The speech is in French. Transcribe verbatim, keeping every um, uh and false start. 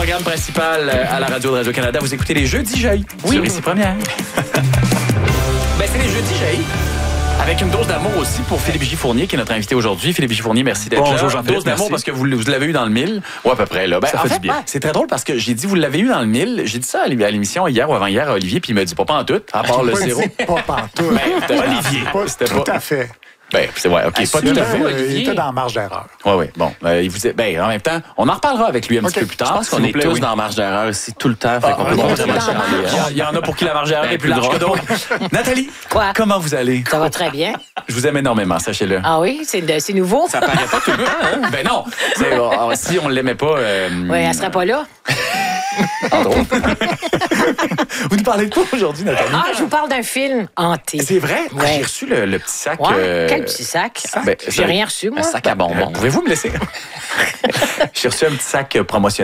programme principal à la radio de Radio-Canada. Vous écoutez les Jeudis Jaillis. Oui. Sur Ici Première. Ben, c'est les Jeudis Jaillis. Avec une dose d'amour aussi pour Philippe J. Fournier, qui est notre invité aujourd'hui. Philippe J. Fournier, merci d'être Bonjour, là. Jean-Philippe, Dose d'amour merci. parce que vous, vous l'avez eu dans le mille. Ou à peu près, là. Ben, Ça en fait fait, du bien. ouais, c'est très drôle parce que j'ai dit, vous l'avez eu dans le mille. J'ai dit ça à l'émission hier ou avant-hier à Olivier, puis il m'a dit pas pas en tout, à part le sirop. Pas pantoute. Ben, Olivier. Pas C'était tout pas- à fait. Ben, c'est vrai, OK. Pas tout Il à fait. était- il était dans la marge d'erreur. Oui, oui. Bon, euh, il vous est, ben, en même temps, on en reparlera avec lui un petit OK. peu plus tard. Je pense qu'on s'il est vous plaît, tous oui. dans la marge d'erreur ici tout le temps. Fait Ah, qu'on ah, peut bon, pas c'est vraiment dans la chialer, Il y hein. a- il y en a pour qui la marge d'erreur est plus plus large que drôle. d'autres. Nathalie, Quoi? comment vous allez? Ça va très bien. Je vous aime énormément, sachez-le. Ah oui, c'est de- c'est nouveau. Ça paraît pas tout le temps, hein? Ben non. C'est- alors, si on l'aimait pas... Euh, Oui, elle serait pas là. en drôle. Vous nous parlez de quoi aujourd'hui, Nathalie? Ah, je vous parle d'un film hanté. C'est vrai? Ah, Ouais. j'ai reçu le, le petit sac... Ouais, euh, quel petit sac? Ben, J'ai rien reçu, moi. Un sac à Euh, bonbons. Pouvez-vous me laisser? J'ai reçu un petit sac euh, promotionnel.